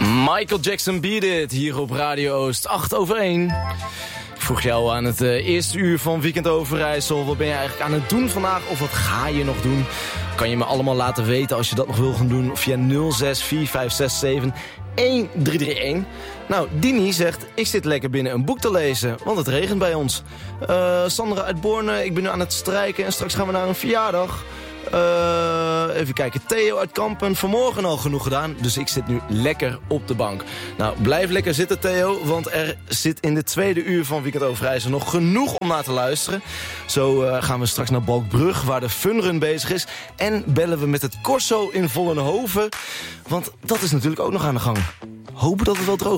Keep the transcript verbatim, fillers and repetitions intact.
Michael Jackson Beat It, hier op Radio Oost, acht over één. Ik vroeg jou aan het uh, eerste uur van Weekend Overijssel, wat ben je eigenlijk aan het doen vandaag of wat ga je nog doen? Kan je me allemaal laten weten als je dat nog wil gaan doen via nul zes vier vijf zes zeven een drie drie een. Nou, Dini zegt, ik zit lekker binnen een boek te lezen, want het regent bij ons. Uh, Sandra uit Borne, ik ben nu aan het strijken en straks gaan we naar een verjaardag. Uh, even kijken, Theo uit Kampen, vanmorgen al genoeg gedaan, dus ik zit nu lekker op de bank. Nou, blijf lekker zitten Theo, want er zit in de tweede uur van Weekend Overijssel nog genoeg om naar te luisteren. Zo uh, gaan we straks naar Balkbrug, waar de funrun bezig is, en bellen we met het Corso in Vollenhoven, want dat is natuurlijk ook nog aan de gang. Hopen dat het wel droog